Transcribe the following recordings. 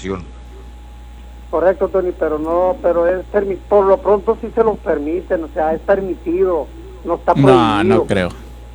donación. Correcto, Tony, pero es por lo pronto sí se lo permiten, o sea, es permitido, no está prohibido. No creo.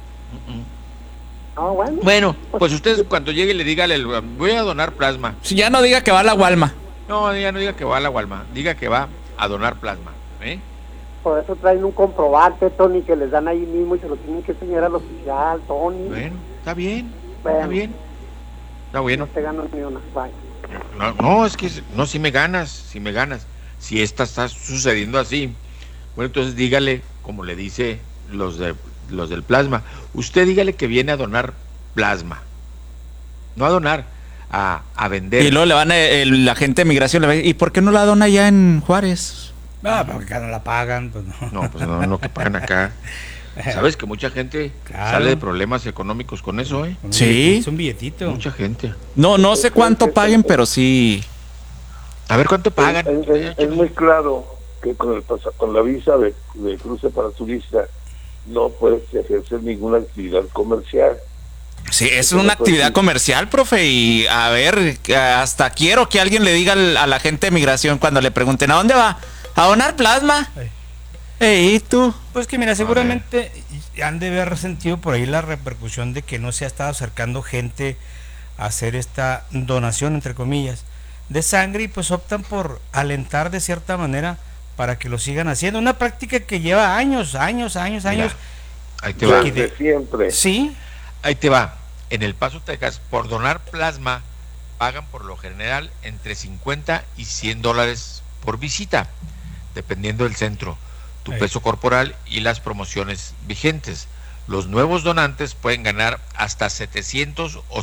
Ah, bueno. Bueno, pues usted cuando llegue le diga, voy a donar plasma. Si ya no diga que va a la Walma. No, ya no diga que va a la Walmart, diga que va a donar plasma, ¿eh? Por eso traen un comprobante, Tony, que les dan ahí mismo y se lo tienen que enseñar al oficial, Tony. Bueno, está bien, Bueno. está bien. Está bueno. No te ganas ni una, vaya. No, es que no, si me ganas. Si esta está sucediendo así, bueno, entonces dígale, como le dice los del plasma, usted dígale que viene a donar plasma, no a donar, a vender. Y luego le van la gente de migración le va a decir, ¿y por qué no la dona ya en Juárez? Porque acá no la pagan, pues no. No, pues no, lo que pagan acá. ¿Sabes que mucha gente sale de problemas económicos con eso, eh? Sí. Es un billetito. Mucha gente. No sé cuánto paguen, pero sí. A ver cuánto pagan. Es muy claro que con la visa de cruce para turista no puedes ejercer ninguna actividad comercial. Sí, es una actividad comercial, profe, y a ver, hasta quiero que alguien le diga a la gente de migración cuando le pregunten, ¿a dónde va? ¿A donar plasma? ¿Y tú? Pues que mira, seguramente han de haber sentido por ahí la repercusión de que no se ha estado acercando gente a hacer esta donación, entre comillas, de sangre, y pues optan por alentar de cierta manera para que lo sigan haciendo. Una práctica que lleva años. Mira, ahí te va. Desde siempre. Sí. Ahí te va. En El Paso, Texas, por donar plasma, pagan por lo general entre $50 y $100 por visita, dependiendo del centro, tu peso corporal y las promociones vigentes. Los nuevos donantes pueden ganar hasta $700 o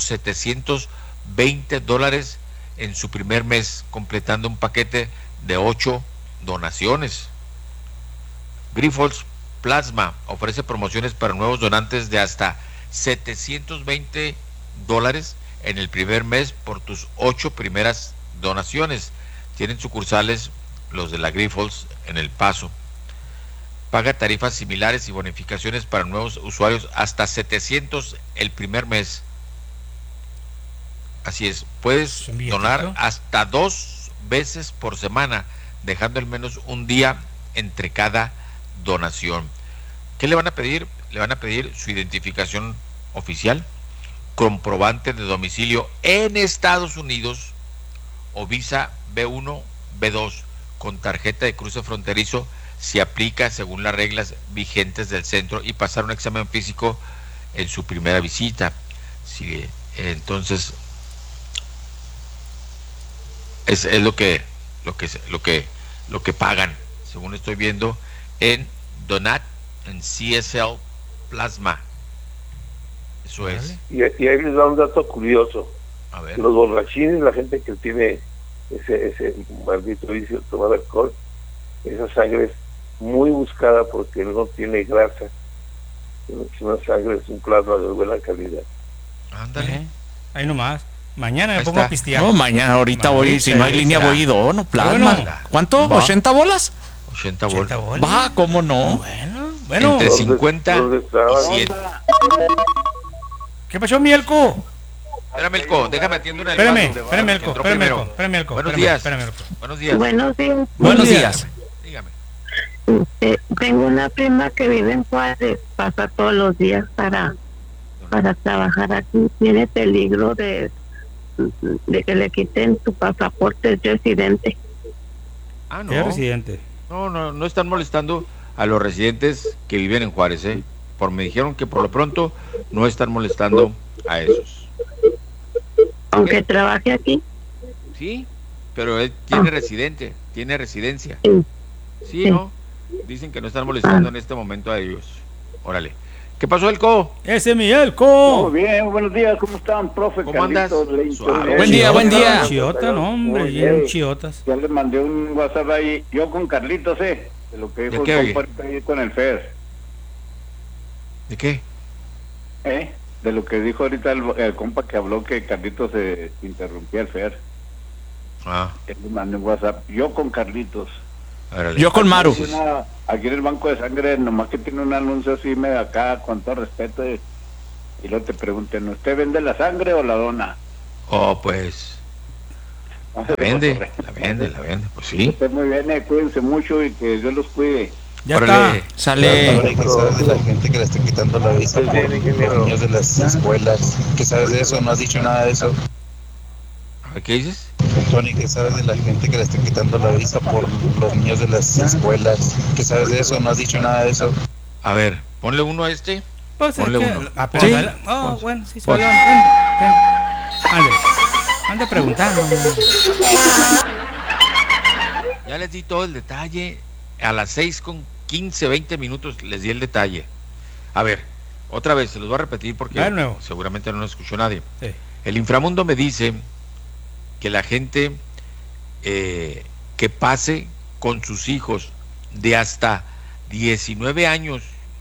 $720 en su primer mes, completando un paquete de 8 donaciones. Grifols Plasma ofrece promociones para nuevos donantes de hasta $720 en el primer mes por tus 8 primeras donaciones. Tienen sucursales los de la Grifols en El Paso. Paga tarifas similares y bonificaciones para nuevos usuarios hasta $700 el primer mes. Así es, puedes donar hasta 2 veces por semana, dejando al menos un día entre cada donación. ¿Qué le van a pedir? Le van a pedir su identificación oficial, comprobante de domicilio en Estados Unidos o visa B1, B2 con tarjeta de cruce fronterizo si aplica según las reglas vigentes del centro y pasar un examen físico en su primera visita. Sí, entonces es lo que pagan, según estoy viendo en Donat, en CSL Plasma. Eso es. Y ahí les da un dato curioso. A ver. Los borrachines, la gente que tiene ese maldito vicio de tomar alcohol, esa sangre es muy buscada porque no tiene grasa. Es una sangre, es un plasma de buena calidad. Ándale. Ahí nomás. Mañana me Ahí pongo está. a pistear. No, mañana, ahorita voy, si no hay línea voy y dono plasma. Bueno. ¿Cuánto? Va. ¿80 bolas? 80 bolas. Va, ¿cómo no? Bueno. Entre 50 y 100. ¿Qué pasó, Mielco? Espérame, Elco, déjame atiendo una Espérame, Elco. Elco. Buenos días. Buenos días. Buenos días. Buenos días. Dígame. Tengo una prima que vive en Juárez, pasa todos los días para trabajar aquí. Tiene peligro de que le quiten su pasaporte, es residente. Ah, no. ¿Qué residente? No están molestando a los residentes que viven en Juárez, ¿eh? Me dijeron que por lo pronto no están molestando a esos. Aunque trabaje aquí. Sí, pero él tiene tiene residencia. Sí, ¿no? Dicen que no están molestando en este momento a ellos. Órale. ¿Qué pasó, Elco? Ese es mi Elco. Muy bien, buenos días, ¿cómo están, profe? ¿Cómo andas? Suave. Buen día. Chiota, no, hombre, bien chiotas. Ya les mandé un WhatsApp ahí, yo con Carlitos, de lo que dijo el compa ahí con el FER. ¿De qué? De lo que dijo ahorita el compa que habló que Carlitos se interrumpía el FER. Les mandé un WhatsApp, yo con Carlitos. Órale. Yo con Maru. Aquí en el banco de sangre, nomás que tiene un anuncio así, acá, con todo respeto, y luego te preguntan, ¿usted vende la sangre o la dona? Oh, pues. La vende, pues sí. Usted muy bien, cuídense mucho y que Dios los cuide. Ya Órale. está. Sale. ¿Qué sabes de la gente que le está quitando la visa por los niños de las escuelas? ¿Qué sabes de eso? No has dicho nada de eso. A ver, ¿qué dices? Tony, ¿qué sabes de la gente que le está quitando la visa por los niños de las escuelas? ¿Qué sabes de eso? No has dicho nada de eso. A ver, ponle uno a este. Pues Ponle es que uno. apenas Sí. bueno, sí, Pon. Ande preguntando. Ya les di todo el detalle. A las 6:15, 20 minutos les di el detalle. A ver, otra vez, se los voy a repetir porque seguramente no lo escuchó nadie. Sí. El inframundo me dice que la gente que pase con sus hijos de hasta 19 años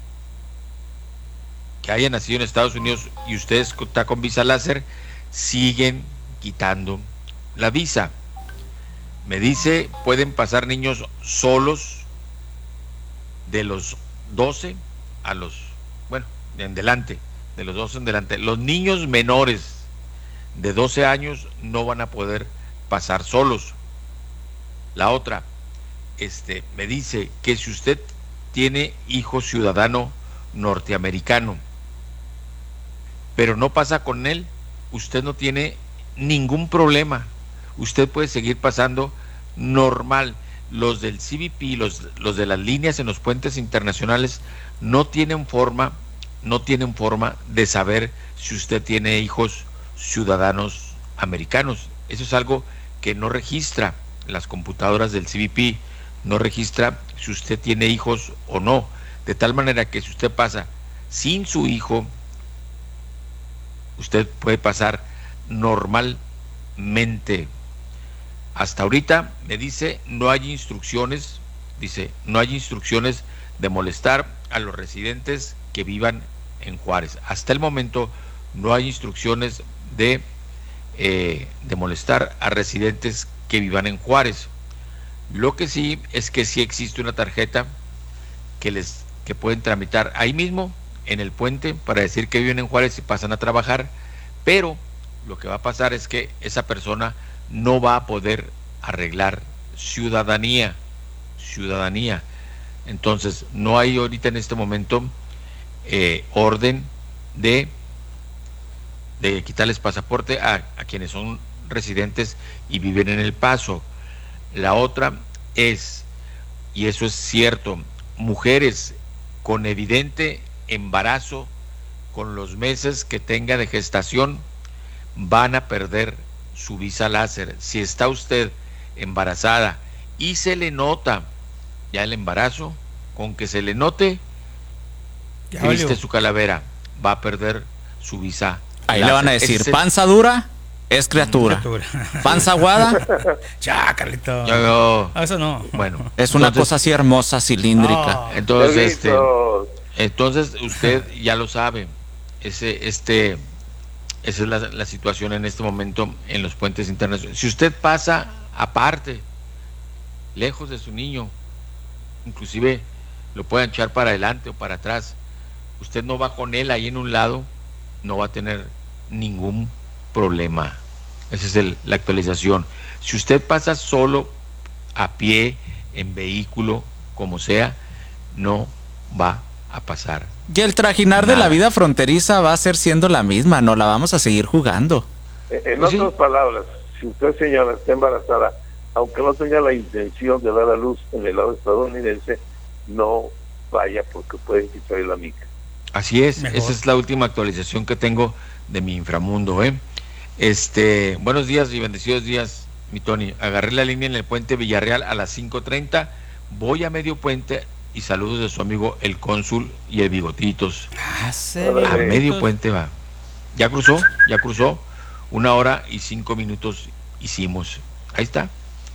que hayan nacido en Estados Unidos y ustedes está con visa láser, siguen quitando la visa. Me dice, pueden pasar niños solos de los 12 a los, bueno, en adelante, de los 12 en adelante. Los niños menores de 12 años no van a poder pasar solos. La otra, me dice que si usted tiene hijo ciudadano norteamericano, pero no pasa con él, usted no tiene ningún problema. Usted puede seguir pasando normal. Los del CBP, los de las líneas en los puentes internacionales no tienen forma de saber si usted tiene hijos ciudadanos americanos. Eso es algo que no registra las computadoras del CBP, no registra si usted tiene hijos o no, de tal manera que si usted pasa sin su hijo, usted puede pasar normalmente. Hasta ahorita me dice, no hay instrucciones de molestar a los residentes que vivan en Juárez. Hasta el momento no hay instrucciones de molestar a residentes que vivan en Juárez. Lo que sí es que sí existe una tarjeta que pueden tramitar ahí mismo en el puente para decir que viven en Juárez y pasan a trabajar, pero lo que va a pasar es que esa persona no va a poder arreglar ciudadanía. Entonces no hay ahorita en este momento orden de quitarles pasaporte a quienes son residentes y viven en El Paso. La otra es, y eso es cierto, mujeres con evidente embarazo, con los meses que tenga de gestación, van a perder su visa láser. Si está usted embarazada y se le nota ya el embarazo, con que se le note, que viste su calavera, va a perder su visa. Ahí láser. Le van a decir, panza dura es criatura. Panza aguada. Ya, Carlito. Eso no. Bueno, es una cosa así hermosa, cilíndrica. Entonces usted ya lo sabe. Esa es la situación en este momento en los puentes internacionales. Si usted pasa aparte, lejos de su niño, inclusive lo pueden echar para adelante o para atrás, usted no va con él ahí en un lado, no va a tener ningún problema. Esa es la actualización. Si usted pasa solo, a pie, en vehículo, como sea, no va a pasar. Y el trajinar de la vida fronteriza va a ser siendo la misma, no la vamos a seguir jugando. En otras palabras, si usted, señora, está embarazada, aunque no tenga la intención de dar a luz en el lado estadounidense, no vaya porque pueden quitarle la mica. Así es, mejor. Esa es la última actualización que tengo de mi inframundo, buenos días y bendecidos días, mi Tony. Agarré la línea en el puente Villarreal a las 5:30, voy a medio puente y saludos de su amigo el cónsul y el Bigotitos. A medio puente va. Ya cruzó, 1 hora y 5 minutos hicimos. Ahí está.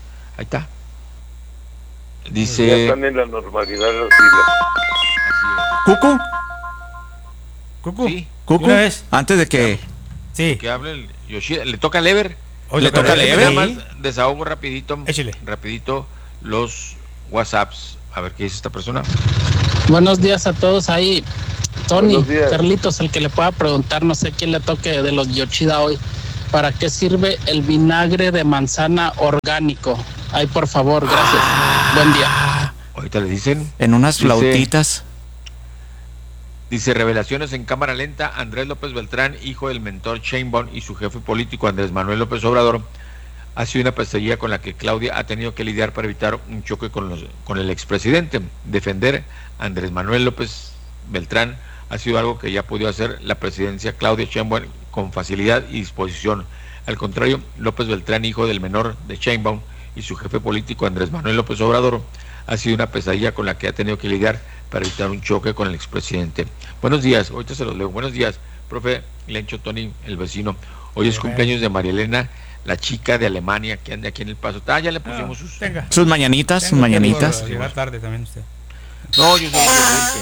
Dice. Ya están en la normalidad de las filas. ¿Cucu? Sí. ¿Cucu? Antes de que. Sí. Que hable el Yoshida. ¿Le toca al Ever? ¿Le toca al Ever? Nada más desahogo rapidito los WhatsApps. A ver qué dice esta persona. Buenos días a todos ahí. Tony, Carlitos, el que le pueda preguntar, no sé quién le toque de los Yoshida hoy. ¿para qué sirve el vinagre de manzana orgánico? Ay, por favor, gracias. Buen día. Ahorita le dicen. En unas flautitas. Dice, revelaciones en cámara lenta, Andrés López Beltrán, hijo del mentor Sheinbaum y su jefe político Andrés Manuel López Obrador, ha sido una pesadilla con la que Claudia ha tenido que lidiar para evitar un choque con el expresidente. Defender a Andrés Manuel López Beltrán ha sido algo que ya ha podido hacer la presidencia Claudia Sheinbaum con facilidad y disposición. Al contrario, López Beltrán, hijo del menor de Sheinbaum y su jefe político Andrés Manuel López Obrador, ha sido una pesadilla con la que ha tenido que lidiar para evitar un choque con el expresidente. Buenos días, ahorita se los leo. Buenos días, profe Lencho, Tony, el vecino. Hoy es cumpleaños de María Elena, la chica de Alemania que anda aquí en El Paso. Ya le pusimos sus mañanitas, sus mañanitas. Llegar tarde también usted. No, yo soy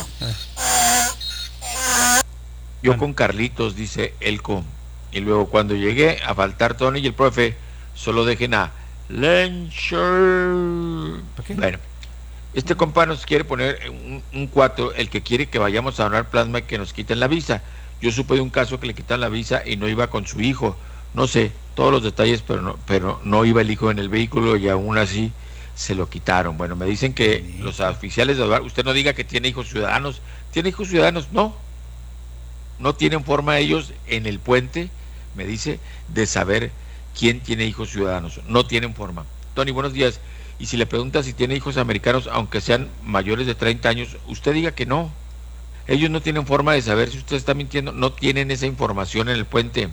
yo con Carlitos, dice Elco. Y luego cuando llegué a faltar Tony y el profe, solo dejen a Lencho. Bueno, este compa nos quiere poner un 4, el que quiere que vayamos a donar plasma y que nos quiten la visa. Yo supe de un caso que le quitan la visa y no iba con su hijo. No sé todos los detalles, pero no iba el hijo en el vehículo y aún así se lo quitaron. Bueno, me dicen que los oficiales de hogar, usted no diga que tiene hijos ciudadanos. ¿Tiene hijos ciudadanos? No tienen forma ellos en el puente, me dice, de saber quién tiene hijos ciudadanos. No tienen forma. Tony, buenos días. Y si le pregunta si tiene hijos americanos, aunque sean mayores de 30 años, usted diga que no. Ellos no tienen forma de saber si usted está mintiendo. No tienen esa información en el puente.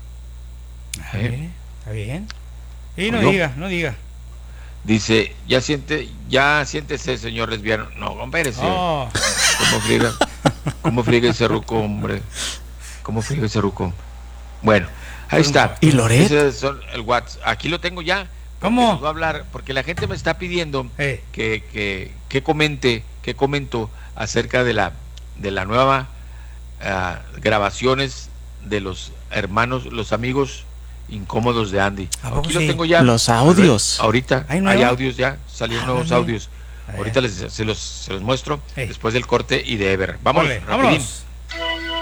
Está bien. Y no diga. Dice, ya siéntese, señor lesbiano. No, compérese. Oh. ¿Cómo friega ese ruco, hombre? ¿Cómo friega ese ruco? Bueno, ahí está. ¿Y Loret? Ese es el WhatsApp. Aquí lo tengo ya. ¿Cómo? Nos va a hablar, porque la gente me está pidiendo que comento acerca de la nueva grabaciones de los hermanos, los amigos incómodos de Andy. Aquí lo tengo ya. Los audios. Ahorita hay audios ya, salieron nuevos audios. Ahorita se los muestro después del corte y de Ever. Vámonos.